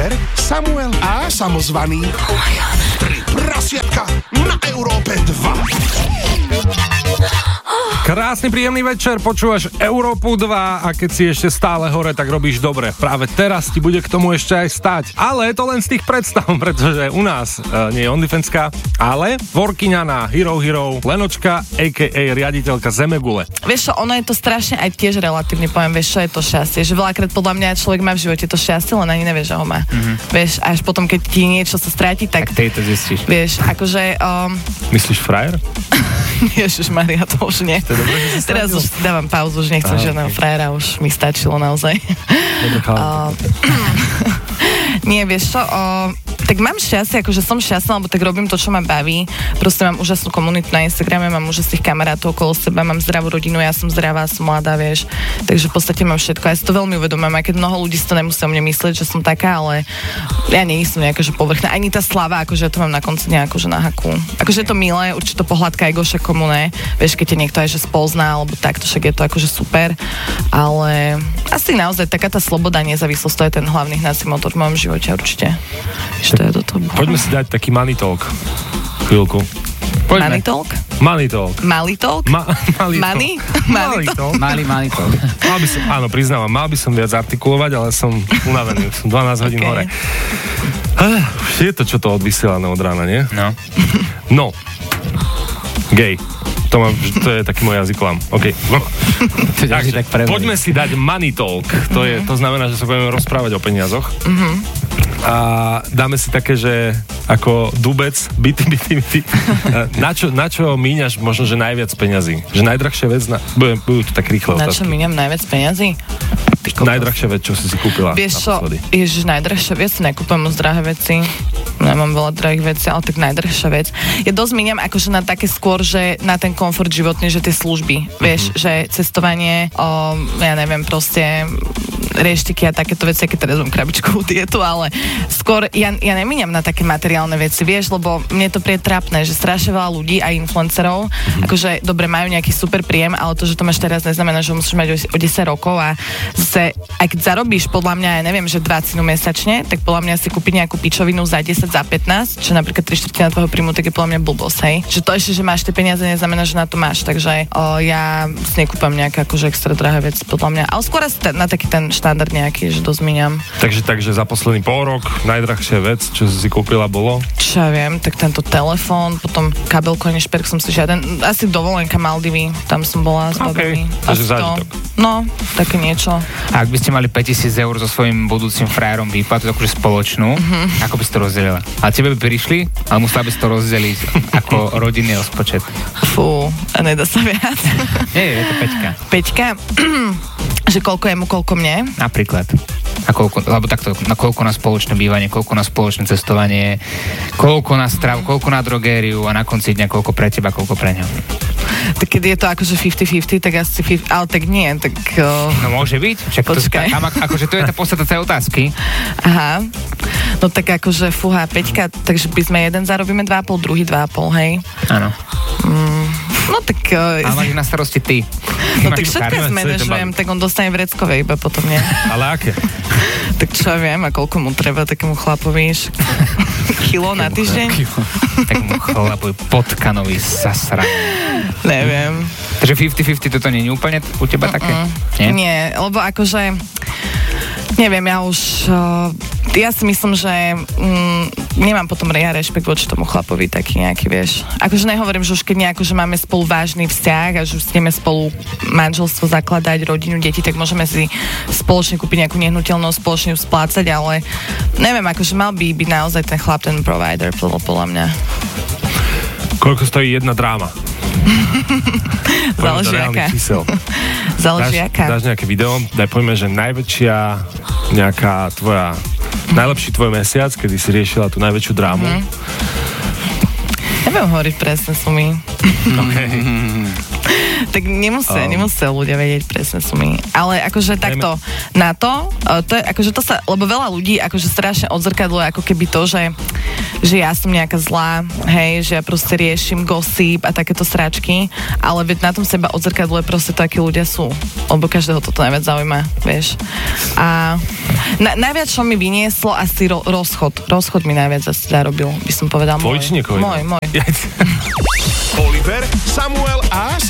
Oliver, Samuel a samozvaný. Tri prasiatka na Európe 2. Krásny, príjemný večer, počúvaš Európu 2 a keď si ešte stále hore, tak robíš dobre. Práve teraz ti bude k tomu ešte aj stať. Ale to len z tých predstav, pretože u nás nie je OnlyFanská, ale workyňa na Hero, Lenočka, a.k.a. riaditeľka Zemegule. Vieš čo, ono je to strašne aj tiež relatívne, poviem, vieš čo je to šťastie. Že veľakrát podľa mňa človek má v živote to šťastie, len ani nevie, že ho má. Vieš, až potom, keď ti niečo sa stráti, tak ty to zistíš. Vieš, akože... Myslíš frajer? Ježišmaria, to už nie. To je dobré, že teraz už dávam pauzu, už nechcem žiadneho frajera, už mi stačilo naozaj. Nie, vieš čo, tak mám šťastie, akože som šťastná, lebo tak robím to, čo ma baví. Proste mám úžasnú komunitu na Instagrame, mám úžasných kamarátov okolo seba, mám zdravú rodinu, ja som zdravá, som mladá, vieš. Takže v podstate mám všetko. Ja si to veľmi uvedomujem, aj keď mnoho ľudí si to nemusí o mne myslieť, že som taká, ale ja nie som nejaká, že povrchná. Ani tá slava, akože ja to mám na konci nejako, že na haku. Akože je to milé, určite to pohľadka aj goša komu ne. Vieš, keď je niekto aj že spozná, alebo takto, však je to akože super. Ale asi naozaj taká tá sloboda, nezávislosť, to je ten hlavný hnací motor v mojom živote určite. Poďme si dať taký money talk. Chvíľku. Money talk? Money talk. Money talk? Money? Money talk. Money talk. Mal by som, áno, priznávam, mal by som viac artikulovať, ale som unavený, som 12 hodín hore. Je to, čo to odvysielané od rána, nie? No. Gay. To je taký môj jazyklám. OK. No. Takže, poďme si dať money talk. To znamená, že sa budeme rozprávať o peniazoch. A dáme si také, že ako dubec, byty. Na čo míňaš možno, že najviac peňazí? Že najdrahšia vec, budú to tak rýchle otázky. Na čo míňam najviac peňazí? Najdrahšia vec, čo si kúpila? Vieš čo, ježiš, najdrahšia vec, nekúpam moc drahé veci. Nemám veľa drahých vecí, ale tak najdrahšia vec. Ja dosť míňam akože na také skôr, že na ten komfort životný, že tie služby. Vieš, že cestovanie, ja neviem, proste reštiky a takéto veci, keď teraz mám krabičkovú dietu, ale skôr ja nemíňam na také materiálne veci, vieš, lebo mne to príde trápne, že strašne veľa ľudí a influencerov, akože dobre, majú nejaký super príjem, ale to, že to máš teraz, neznamená, že musíš mať o 10 rokov a zase, aj keď zarobíš podľa mňa, ja neviem, že 20 mesačne, tak podľa mňa si kúpiť nejakú pičovinu za 10, za 15, čo napríklad 3/4 tvojho príjmu, tak je podľa mňa blbosť, hej. Že to ešte, že máš tie peniaze, neznamená, že na to máš, takže ja si nekúpam nejaké akože extra drahé veci, podľa mňa, ale skôr na taký ten štandard nejaký, že dosť míňam. Takže za posledný pol rok najdrahšia vec, čo si kúpila, bolo? Čo ja viem, tak tento telefón, potom kabelko, nešperk som si žiaden, asi dovolenka Maldivy, tam som bola s babami. Takže zážitok. No, také niečo. A ak by ste mali 5,000 eur so svojím budúcim frajerom výplatu, akože spoločnú, ako by si to rozdelila? A tebe by prišli, ale musela by si to rozdeliť ako rodinný rozpočet. Fú, a nedá sa viac. Nie, je to 5. 5? Že koľko jemu, koľko mne? Napríklad. A koľko, alebo takto, na koľko na spoločné bývanie, koľko na spoločné cestovanie, koľko na stravu, koľko na drogériu a na konci dňa koľko pre teba, koľko pre ňa. Tak keď je to akože 50-50, tak asi 50, ale tak nie, tak... No môže byť, však počkaj. Akože to je tá podstata tej otázky. Aha, no tak akože fúha, 5, takže by sme jeden zarobíme 2,5, druhý 2,5, hej? Áno. No tak... Ale máš na starosti ty. No tak všetko zmanéžujem, tak on dostane vreckové iba potom, nie? Ale aké? Tak čo ja viem, a koľko mu treba takému chlapovi? Kilo na týždeň? Takému chlapovi potkanovi zasra. Neviem. Takže 50-50 toto nie je úplne u teba také? Nie, lebo akože... Neviem, ja si myslím, že nemám potom rešpekt voči tomu chlapovi taký nejaký, vieš. Akože nehovorím, že už keď nejako, že máme spolu vážny vzťah a že už ideme spolu manželstvo zakladať, rodinu, deti, tak môžeme si spoločne kúpiť nejakú nehnuteľnosť, spoločne ju splácať, ale neviem, akože mal by byť naozaj ten chlap, ten provider, podľa mňa. Koľko stojí jedna dráma? Záleží aká. Záleží aká. Dáš nejaké video, poďme, že najväčšia nejaká tvoja, najlepší tvoj mesiac, kedy si riešila tú najväčšiu drámu. Neviem hovoriť presne sumy. Tak nemusia ľudia vedieť presne sumy. Ale akože takto, na to je akože to sa, lebo veľa ľudí akože strašne odzrkadluje ako keby to, že ja som nejaká zlá, hej, že ja proste riešim gossip a takéto sračky, ale veď na tom seba odzrkadluje proste to, akí ľudia sú. Lebo každého toto najviac zaujíma, vieš. A Najviac, čo mi vynieslo, asi rozchod. Rozchod mi najviac asi zarobil, by som povedal. Tvoj či niekoho? Môj. Oliver, Samuel a